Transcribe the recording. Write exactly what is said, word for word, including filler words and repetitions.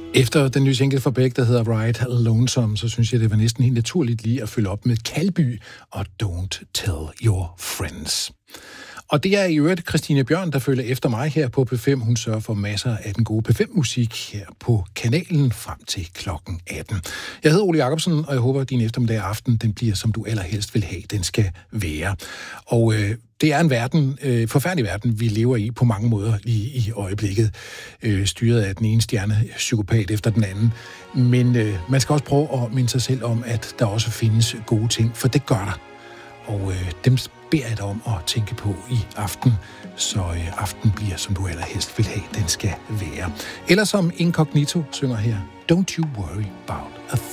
Efter den nye single fra Beck, der hedder Ride Lonesome, så synes jeg, det var næsten helt naturligt lige at følge op med Kalby og Don't Tell Your Friends. Og det er i øvrigt Christine Bjørn, der følger efter mig her på P fem. Hun sørger for masser af den gode P fem-musik her på kanalen frem til klokken atten. Jeg hedder Ole Jacobsen, og jeg håber, at din eftermiddag og aften, den bliver, som du allerhelst vil have, den skal være. Og øh, det er en verden, øh, forfærdelig verden, vi lever i på mange måder lige i øjeblikket. Øh, styret af den ene stjerne psykopat efter den anden. Men øh, man skal også prøve at minde sig selv om, at der også findes gode ting, for det gør der. Og øh, dem beder jeg dig om at tænke på i aften, så øh, aften bliver, som du allerhelst vil have, den skal være. Eller som Incognito synger her, Don't you worry about a